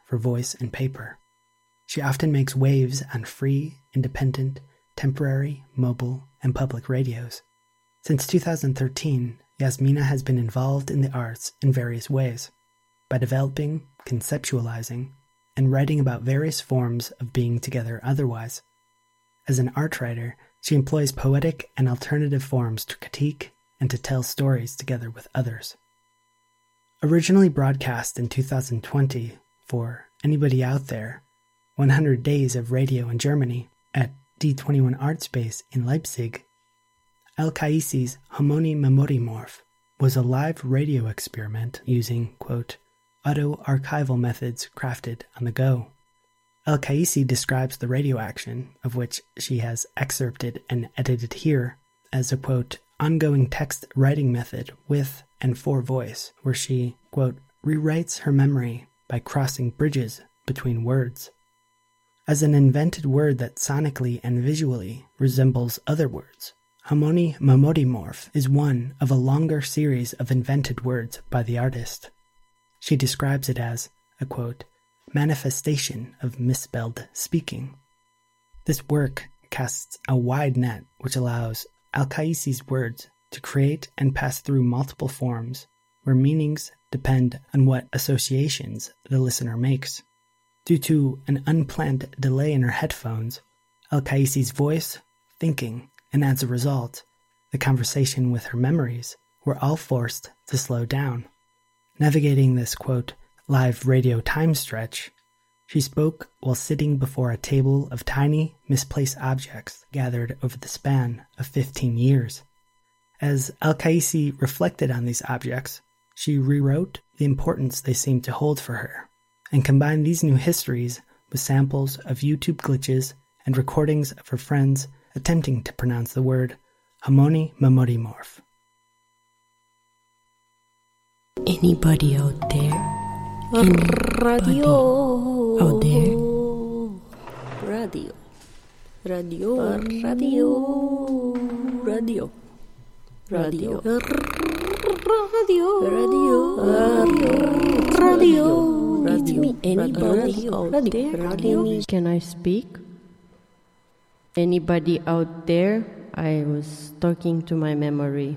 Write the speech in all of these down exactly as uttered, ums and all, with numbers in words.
for voice and paper. She often makes waves on free, independent, temporary, mobile, and public radios. Since two thousand thirteen, Yasmina has been involved in the arts in various ways, by developing, conceptualizing, and writing about various forms of being together otherwise. As an art writer, she employs poetic and alternative forms to critique and to tell stories together with others. Originally broadcast in two thousand twenty for Anybody Out There, one hundred Days of Radio in Germany at D twenty-one Art Space in Leipzig, El-Kaisi's Homoni Memorimorph was a live radio experiment using, quote, auto-archival methods crafted on the go. El-Kaisi describes the radio action, of which she has excerpted and edited here, as a, quote, ongoing text writing method with and for voice, where she, quote, rewrites her memory by crossing bridges between words. As an invented word that sonically and visually resembles other words, Homoni Memorimorph is one of a longer series of invented words by the artist. She describes it as a, quote, manifestation of misspelled speaking. This work casts a wide net which allows El-Kaisi's words to create and pass through multiple forms where meanings depend on what associations the listener makes. Due to an unplanned delay in her headphones, El-Kaisi's voice, thinking, and as a result, the conversation with her memories were all forced to slow down. Navigating this, quote, live radio time stretch, she spoke while sitting before a table of tiny, misplaced objects gathered over the span of fifteen years. As El-Kaisi reflected on these objects, she rewrote the importance they seemed to hold for her, and combined these new histories with samples of YouTube glitches and recordings of her friends attempting to pronounce the word Homoni Memorimorph. Anybody out there? Anybody out there? Radio. Radio. Radio. Radio. Radio. Radio. Radio. It's me. Anybody out there? Can I speak? Anybody out there? I was talking to my memory.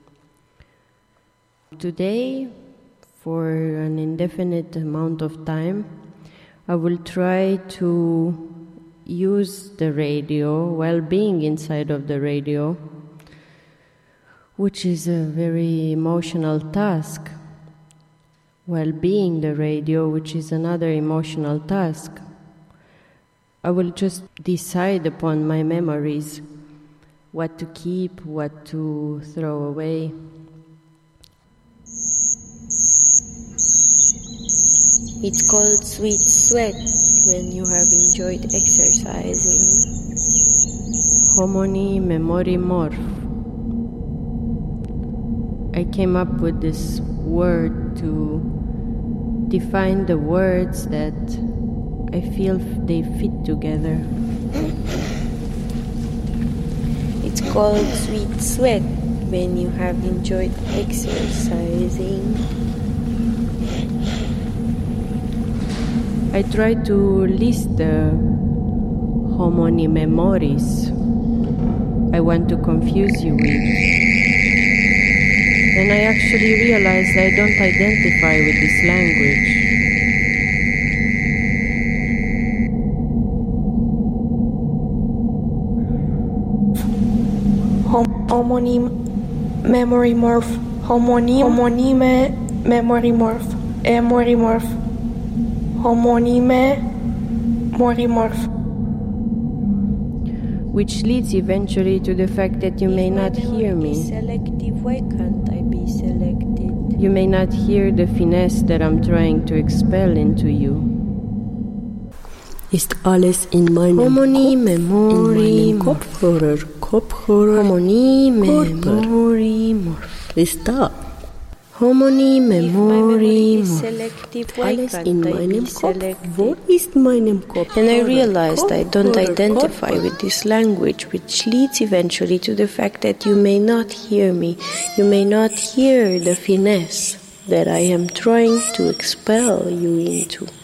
Today, for an indefinite amount of time, I will try to use the radio while being inside of the radio, which is a very emotional task, while being the radio, which is another emotional task. I will just decide upon my memories, what to keep, what to throw away. It's called sweet sweat when you have enjoyed exercising. Homoni Memorimorph. I came up with this word to define the words that I feel they fit together. It's called sweet sweat when you have enjoyed exercising. I try to list the homoni memories I want to confuse you with. And I actually realized I don't identify with this language. Hom- homonym memorimorph. Homonym homonyme memorimorph. Emorimorph. Homonyme morimorph. Which leads eventually to the fact that you may not hear me. Selective, why can't I be selected? You may not hear the finesse that I'm trying to expel into you. Ist alles in meinem Homoni Memori Kopfhörer, Kopfhörer, Homoni Memorimorph. Ist da. Homoni Memorimorph. Alles in meinem Kopf. Wo ist meinem Kopf? And I realized I don't identify with this language, which leads eventually to the fact that you may not hear me. You may not hear the finesse that I am trying to expel you into.